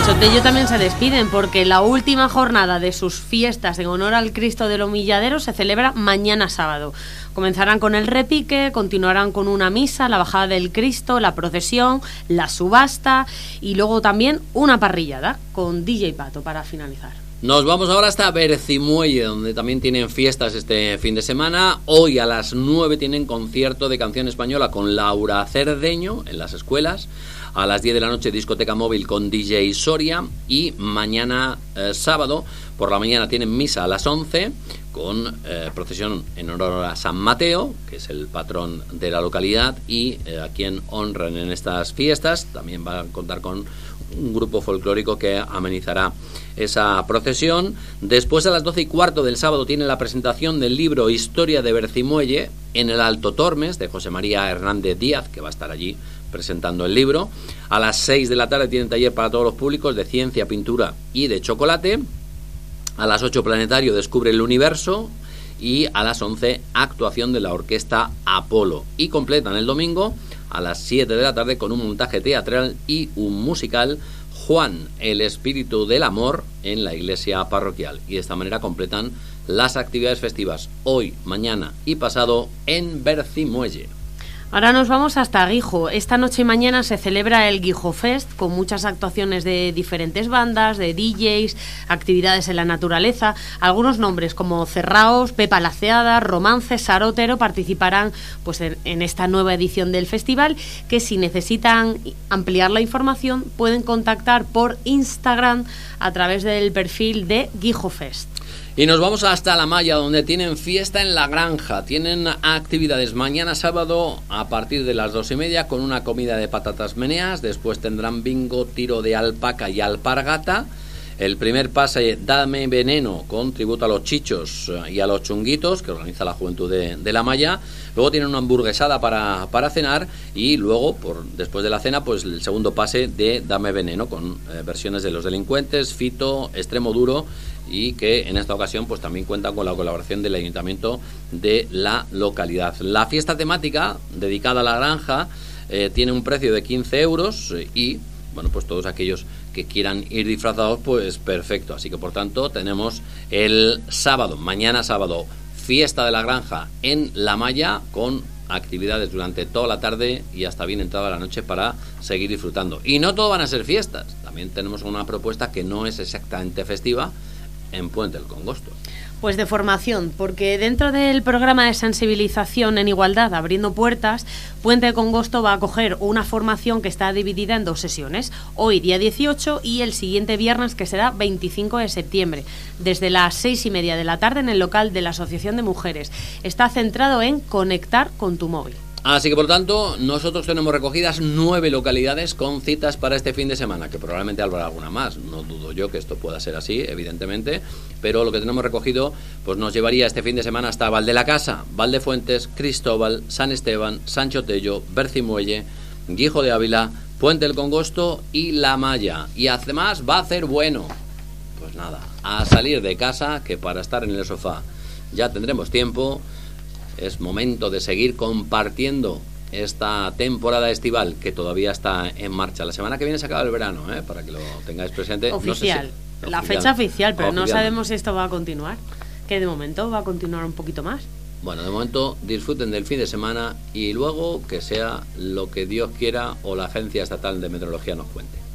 Sanchotello también se despiden porque la última jornada de sus fiestas en honor al Cristo del Humilladero se celebra mañana sábado. Comenzarán con el repique, continuarán con una misa, la bajada del Cristo, la procesión, la subasta y luego también una parrillada con DJ Pato para finalizar. Nos vamos ahora hasta Bercimuelle, donde también tienen fiestas este fin de semana. Hoy a las 9 tienen concierto de canción española con Laura Cerdeño en las escuelas. A las 10 de la noche discoteca móvil con DJ Soria. Y mañana sábado por la mañana tienen misa a las 11 con procesión en honor a San Mateo, que es el patrón de la localidad, y a quien honran en estas fiestas. También va a contar con un grupo folclórico que amenizará esa procesión. Después a las 12:15 del sábado tiene la presentación del libro Historia de Bercimuelle en el Alto Tormes de José María Hernández Díaz, que va a estar allí presentando el libro. A las 6 de la tarde tienen taller para todos los públicos de ciencia, pintura y de chocolate. A las 8 Planetario Descubre el Universo. Y a las 11 actuación de la orquesta Apolo. Y completan el domingo a las 7 de la tarde con un montaje teatral y un musical, Juan, el espíritu del amor, en la iglesia parroquial. Y de esta manera completan las actividades festivas hoy, mañana y pasado en Bercimuelle. Ahora nos vamos hasta Guijo. Esta noche y mañana se celebra el Guijo Fest con muchas actuaciones de diferentes bandas, de DJs, actividades en la naturaleza. Algunos nombres como Cerraos, Pepa Laceada, Romance, Sarotero participarán pues en esta nueva edición del festival, que si necesitan ampliar la información pueden contactar por Instagram a través del perfil de Guijo Fest. Y nos vamos hasta La Maya, donde tienen fiesta en la granja. Tienen actividades mañana sábado a partir de las 2:30 con una comida de patatas meneas. Después tendrán bingo, tiro de alpaca y alpargata. El primer pase, Dame Veneno, con tributo a los chichos y a los chunguitos, que organiza la Juventud de La Maya. Luego tienen una hamburguesada para cenar. Y luego, después de la cena, pues el segundo pase de Dame Veneno, con versiones de Los Delincuentes, Fito, Extremo Duro, y que en esta ocasión pues también cuentan con la colaboración del ayuntamiento de la localidad. La fiesta temática dedicada a la granja tiene un precio de 15 euros y bueno, pues todos aquellos que quieran ir disfrazados, pues perfecto. Así que por tanto tenemos el sábado, mañana sábado, fiesta de la granja en La Maya, con actividades durante toda la tarde y hasta bien entrada la noche para seguir disfrutando. Y no todo van a ser fiestas, también tenemos una propuesta que no es exactamente festiva en Puente del Congosto. Pues de formación, porque dentro del programa de sensibilización en igualdad Abriendo Puertas, Puente del Congosto va a acoger una formación que está dividida en 2 sesiones, hoy día 18 y el siguiente viernes, que será 25 de septiembre, desde las 6:30 de la tarde en el local de la Asociación de Mujeres. Está centrado en conectar con tu móvil. Así que por tanto nosotros tenemos recogidas 9 localidades con citas para este fin de semana, que probablemente habrá alguna más, no dudo yo que esto pueda ser así, evidentemente, pero lo que tenemos recogido pues nos llevaría este fin de semana hasta Valdelacasa, Valdefuentes, Cristóbal, San Esteban, Sanchotello, Bercimuelle, Guijo de Ávila, Puente del Congosto y La Maya. Y además va a hacer bueno, pues nada, a salir de casa, que para estar en el sofá ya tendremos tiempo. Es momento de seguir compartiendo esta temporada estival que todavía está en marcha. La semana que viene se acaba el verano, para que lo tengáis presente. Oficial, no sé si, la fecha oficial, pero oficial. No sabemos si esto va a continuar, que de momento va a continuar un poquito más. Bueno, de momento disfruten del fin de semana y luego que sea lo que Dios quiera o la Agencia Estatal de Meteorología nos cuente.